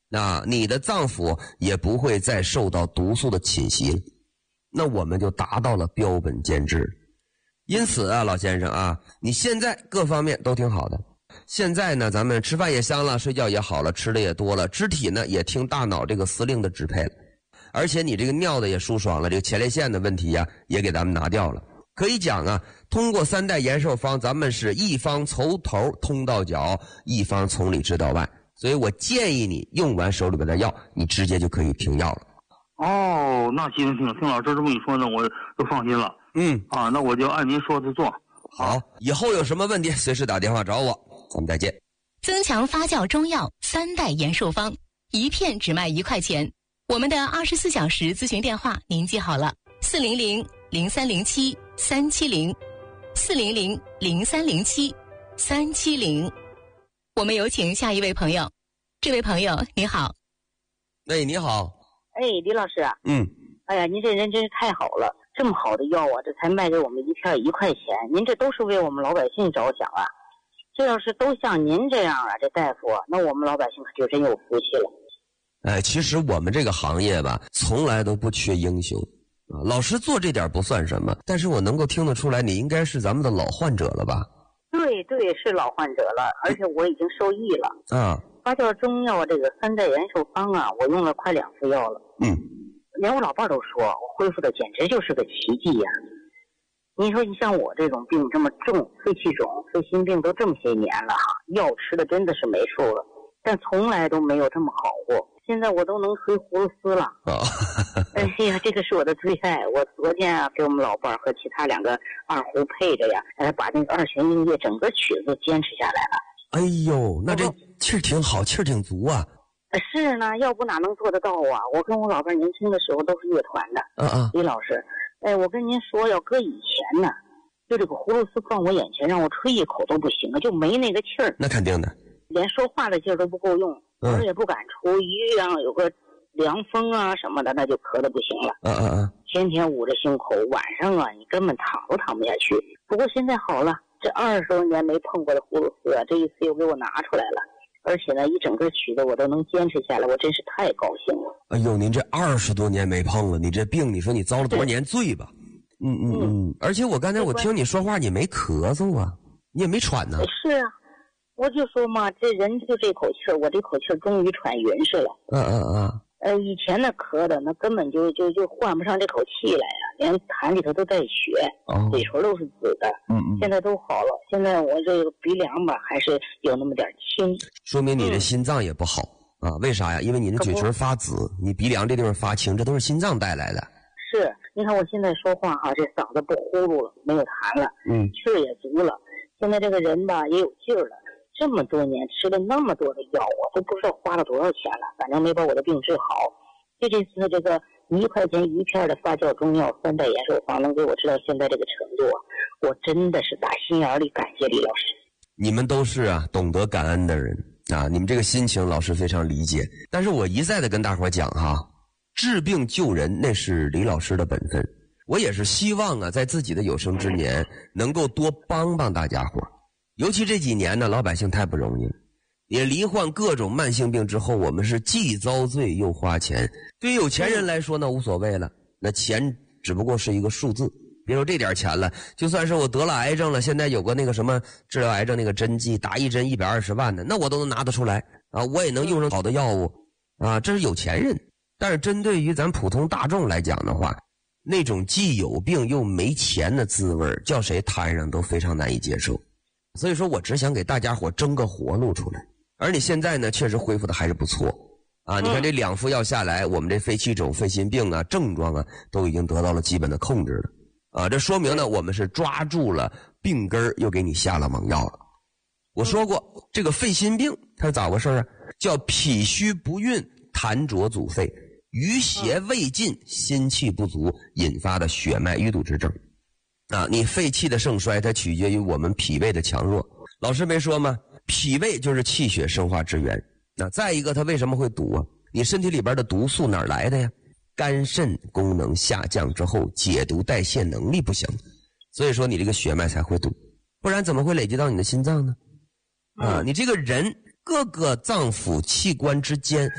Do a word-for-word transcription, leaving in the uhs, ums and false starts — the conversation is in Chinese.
那你的脏腑也不会再受到毒素的侵袭了，那我们就达到了标本兼治。因此啊，老先生啊，你现在各方面都挺好的。现在呢，咱们吃饭也香了，睡觉也好了，吃的也多了，肢体呢也听大脑这个司令的支配了，而且你这个尿的也舒爽了，这个前列腺的问题呀、啊、也给咱们拿掉了。可以讲啊，通过三代延寿方，咱们是一方从头通到脚，一方从里治到外。所以我建议你用完手里边的药，你直接就可以停药了。 哦，那行行，听老师这么一说呢，我就放心了。 嗯， 啊，那我就按您说的做。 好，以后有什么问题随时打电话找我，咱们再见。 增强发酵中药三代延寿方，一片只卖一块钱。我们的二十四小时咨询电话您记好了：四零零零三零七三七零，四零零零三零七三七零。我们有请下一位朋友。这位朋友你好。 哎，你好。 哎，李老师。 嗯。 哎呀，您这人真是太好了，这么好的药啊，这才卖给我们一片一块钱，您这都是为我们老百姓着想啊。这要是都像您这样啊，这大夫啊，那我们老百姓可就真有福气了。 哎，其实我们这个行业吧，从来都不缺英雄啊。老师做这点不算什么，但是我能够听得出来，你应该是咱们的老患者了吧？ 对对，是老患者了，而且我已经受益了。 啊， 发酵中药这个三代延寿方啊，我用了快两副药了。 嗯， 连我老伴都说我恢复的简直就是个奇迹呀、啊。你说你像我这种病这么重，肺气肿、肺心病都这么些年了哈，药吃的真的是没数了，但从来都没有这么好过。现在我都能吹葫芦丝了。 哦， 哎呀，这个是我的最爱。我昨天啊，给我们老伴和其他两个二胡配着呀，哎，把那个二弦音乐整个曲子坚持下来了。 哎呦，那这气儿挺好，气儿挺足啊。 是呢，要不哪能做得到啊？我跟我老伴年轻的时候都是乐团的。 嗯嗯。 李老师，哎，我跟您说，要搁以前呢，就这个葫芦丝放我眼前，让我吹一口都不行啊，就没那个气儿。 那肯定的。连说话的劲儿都不够用， 嗯， 我也不敢出，一样有个凉风啊什么的，那就咳得不行了。 嗯嗯嗯。 天天捂着胸口，晚上啊，你根本躺都躺不下去。不过现在好了，这二十多年没碰过的葫芦丝啊，这一次又给我拿出来了。而且呢，一整个曲子我都能坚持下来，我真是太高兴了。 哎呦，您这二十多年没碰了，你这病，你说你遭了多少年罪吧？嗯嗯嗯。而且我刚才我听你说话，你没咳嗽啊，你也没喘呢。 是啊，我就说嘛，这人就这口气儿，我这口气儿终于喘匀实了。 嗯嗯嗯。 呃，以前那咳的，那根本就就就换不上这口气来呀、啊，连痰里头都带血， 哦， 嘴唇都是紫的。 嗯嗯。 现在都好了，现在我这个鼻梁吧，还是有那么点轻。 说明你这心脏也不好、嗯、啊？为啥呀？因为你这嘴唇发紫，你鼻梁这地方发青，这都是心脏带来的。 是，你看我现在说话哈、啊，这嗓子不呼噜了，没有痰了， 嗯， 气儿也足了。现在这个人吧，也有劲儿了。这么多年吃了那么多的药，我都不知道花了多少钱了，反正没把我的病治好。就这次这个一块钱一片的发酵中药三代延寿方能给我治到现在这个程度啊，我真的是打心眼里感谢李老师。 你们都是啊懂得感恩的人啊，你们这个心情老师非常理解。但是我一再的跟大伙讲哈，治病救人那是李老师的本分，我也是希望啊在自己的有生之年能够多帮帮大家伙。尤其这几年呢，老百姓太不容易了，也罹患各种慢性病之后，我们是既遭罪又花钱。对于有钱人来说呢，无所谓了，那钱只不过是一个数字。别说这点钱了，就算是我得了癌症了，现在有个那个什么治疗癌症那个针剂，打一针一百二十万的，那我都能拿得出来啊，我也能用上好的药物啊，这是有钱人。但是针对于咱普通大众来讲的话，那种既有病又没钱的滋味，叫谁摊上都非常难以接受。所以说我只想给大家伙争个活路出来。而你现在呢，确实恢复的还是不错啊！你看这两副药下来，我们这肺气肿、肺心病啊症状啊，都已经得到了基本的控制了啊！这说明呢，我们是抓住了病根，又给你下了猛药了。我说过，这个肺心病它是咋回事啊？叫脾虚不运，痰浊阻肺，余邪未尽，心气不足引发的血脉淤堵之症。啊，你肺气的盛衰，它取决于我们脾胃的强弱。老师没说吗？脾胃就是气血生化之源。那再一个，它为什么会堵啊？你身体里边的毒素哪儿来的呀？肝肾功能下降之后，解毒代谢能力不行，所以说你这个血脉才会堵，不然怎么会累积到你的心脏呢？啊，你这个人各个脏腑器官之间